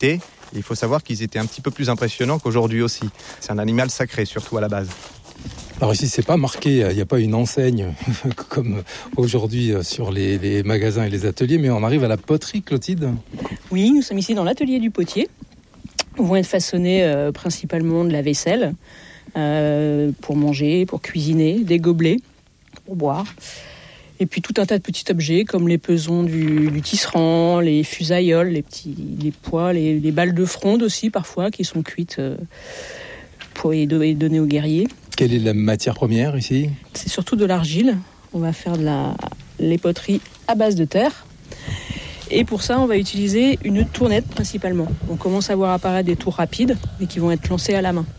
l'Antiquité. Et il faut savoir qu'ils étaient un petit peu plus impressionnants qu'aujourd'hui aussi. C'est un animal sacré, surtout à la base. Alors ici, c'est pas marqué, il n'y a pas une enseigne comme aujourd'hui sur les magasins et les ateliers, mais on arrive à la poterie, Clotilde. Oui, nous sommes ici dans l'atelier du potier, où vont être façonnés principalement de la vaisselle, pour manger, pour cuisiner, des gobelets, pour boire. Et puis tout un tas de petits objets comme les pesons du tisserand, les fusailloles, les pois, les balles de fronde aussi parfois qui sont cuites pour les donner aux guerriers. Quelle est la matière première ici ? C'est surtout de l'argile. On va faire les poteries à base de terre. Et pour ça, on va utiliser une tournette principalement. On commence à voir apparaître des tours rapides, mais qui vont être lancés à la main.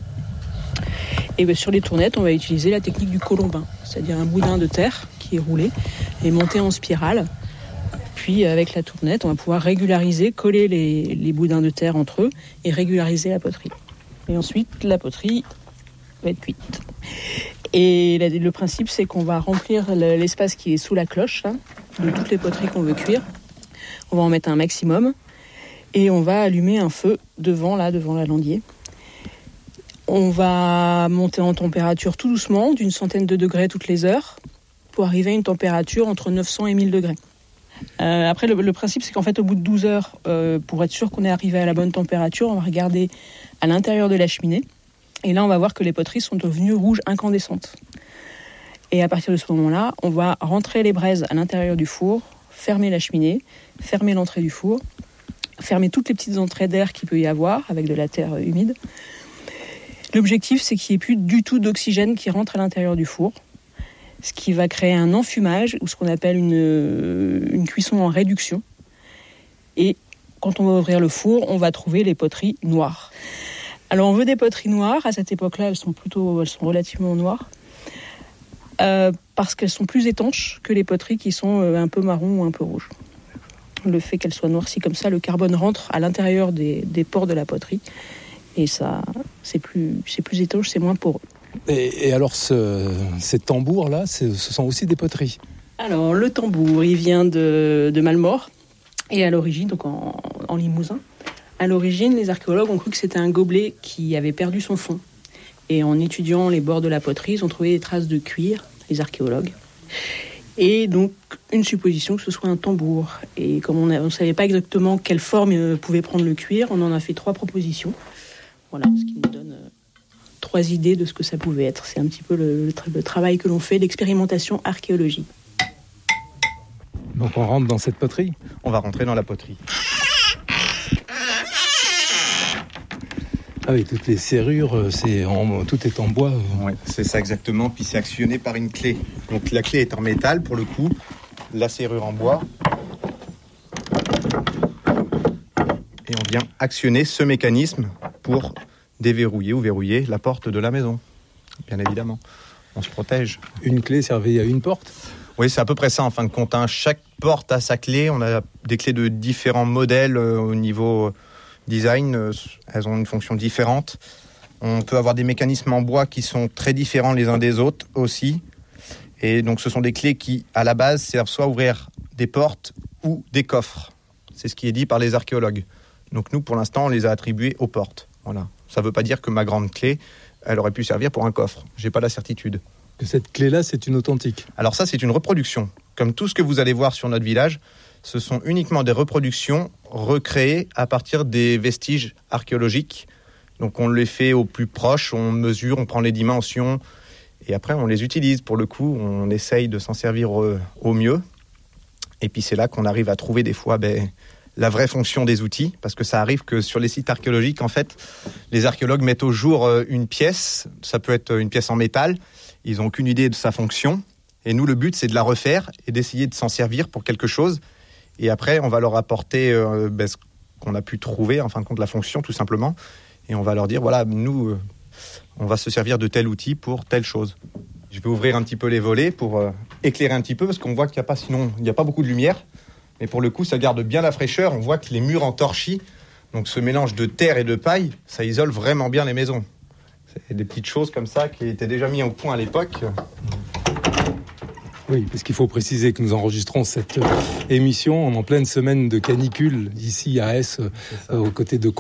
Et sur les tournettes, on va utiliser la technique du colombin, c'est-à-dire un boudin de terre qui est roulé et monté en spirale. Puis avec la tournette, on va pouvoir régulariser, coller les boudins de terre entre eux et régulariser la poterie. Et ensuite, la poterie va être cuite. Et le principe, c'est qu'on va remplir l'espace qui est sous la cloche, là, de toutes les poteries qu'on veut cuire. On va en mettre un maximum et on va allumer un feu devant l'alandier. On va monter en température tout doucement, d'une centaine de degrés toutes les heures, pour arriver à une température entre 900 et 1000 degrés. Après, le principe, c'est qu'en fait, au bout de 12 heures, pour être sûr qu'on est arrivé à la bonne température, on va regarder à l'intérieur de la cheminée. Et là, on va voir que les poteries sont devenues rouges incandescentes. Et à partir de ce moment-là, on va rentrer les braises à l'intérieur du four, fermer la cheminée, fermer l'entrée du four, fermer toutes les petites entrées d'air qu'il peut y avoir avec de la terre humide. L'objectif, c'est qu'il n'y ait plus du tout d'oxygène qui rentre à l'intérieur du four, ce qui va créer un enfumage ou ce qu'on appelle une cuisson en réduction. Et quand on va ouvrir le four, on va trouver les poteries noires. Alors on veut des poteries noires. À cette époque-là, elles sont relativement noires parce qu'elles sont plus étanches que les poteries qui sont un peu marron ou un peu rouges. Le fait qu'elles soient noircies comme ça, le carbone rentre à l'intérieur des pores de la poterie et ça, c'est plus étanche, c'est moins poreux. Et alors ces tambours-là, ce sont aussi des poteries ? Alors le tambour, il vient de Malmort et à l'origine, donc en Limousin. À l'origine, les archéologues ont cru que c'était un gobelet qui avait perdu son fond. Et en étudiant les bords de la poterie, ils ont trouvé des traces de cuir, les archéologues. Et donc, une supposition que ce soit un tambour. Et comme on ne savait pas exactement quelle forme pouvait prendre le cuir, on en a fait 3 propositions. Voilà, ce qui nous donne 3 idées de ce que ça pouvait être. C'est un petit peu le travail que l'on fait, l'expérimentation archéologique. Donc on rentre dans cette poterie ? On va rentrer dans la poterie. Ah oui, toutes les serrures, tout est en bois. Oui, c'est ça exactement. Puis c'est actionné par une clé. Donc la clé est en métal pour le coup, la serrure en bois. Et on vient actionner ce mécanisme pour déverrouiller ou verrouiller la porte de la maison. Bien évidemment, on se protège. Une clé servait à une porte ? Oui, c'est à peu près ça en fin de compte. Chaque porte a sa clé. On a des clés de différents modèles au niveau design, elles ont une fonction différente. On peut avoir des mécanismes en bois qui sont très différents les uns des autres aussi. Et donc ce sont des clés qui, à la base, servent soit à ouvrir des portes ou des coffres. C'est ce qui est dit par les archéologues. Donc nous, pour l'instant, on les a attribués aux portes. Voilà. Ça ne veut pas dire que ma grande clé, elle aurait pu servir pour un coffre. Je n'ai pas la certitude. Que cette clé-là, c'est une authentique ? Alors ça, c'est une reproduction. Comme tout ce que vous allez voir sur notre village, ce sont uniquement des reproductions recréées à partir des vestiges archéologiques. Donc on les fait au plus proche, on mesure, on prend les dimensions et après on les utilise. Pour le coup, on essaye de s'en servir au mieux. Et puis c'est là qu'on arrive à trouver des fois la vraie fonction des outils, parce que ça arrive que sur les sites archéologiques, en fait, les archéologues mettent au jour une pièce, ça peut être une pièce en métal, ils n'ont aucune idée de sa fonction. Et nous, le but, c'est de la refaire et d'essayer de s'en servir pour quelque chose. Et après, on va leur apporter ce qu'on a pu trouver, en fin de compte, la fonction, tout simplement. Et on va leur dire, voilà, nous, on va se servir de tel outil pour telle chose. Je vais ouvrir un petit peu les volets pour éclairer un petit peu, parce qu'on voit qu'il n'y a pas beaucoup de lumière. Mais pour le coup, ça garde bien la fraîcheur. On voit que les murs en torchis, donc ce mélange de terre et de paille, ça isole vraiment bien les maisons. C'est des petites choses comme ça qui étaient déjà mises au point à l'époque. Oui, parce qu'il faut préciser que nous enregistrons cette émission en pleine semaine de canicule ici à Aix, aux côtés de